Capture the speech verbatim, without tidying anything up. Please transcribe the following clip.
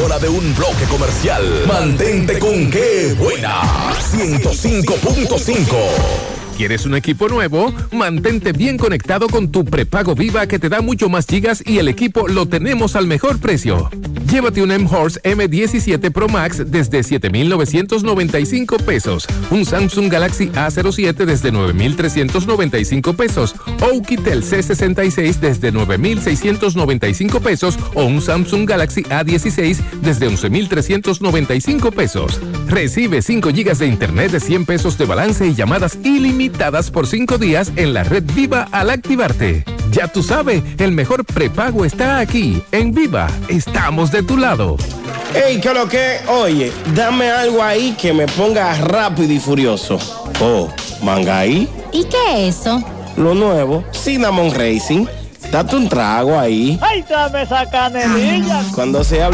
hora de un bloque comercial. Mantente con Qué Buena ciento cinco punto cinco. ¿Quieres un equipo nuevo? Mantente bien conectado con tu prepago Viva que te da mucho más gigas y el equipo lo tenemos al mejor precio. Llévate un M-Horse M diecisiete Pro Max desde siete mil novecientos noventa y cinco pesos, un Samsung Galaxy A cero siete desde nueve mil trescientos noventa y cinco pesos, o Oukitel C sesenta y seis desde nueve mil seiscientos noventa y cinco pesos o un Samsung Galaxy A dieciséis desde once mil trescientos noventa y cinco pesos. Recibe cinco gigas de internet de cien pesos de balance y llamadas ilimitadas por cinco días en la red Viva al activarte. Ya tú sabes, el mejor prepago está aquí. En Viva, estamos de tu lado. Ey, ¿qué lo que? Oye, dame algo ahí que me ponga rápido y furioso. Oh, Mangaí. ¿Y qué es eso? Lo nuevo, Cinnamon Racing. Date un trago ahí. ¡Ay, dame esa canelilla! Cuando se habla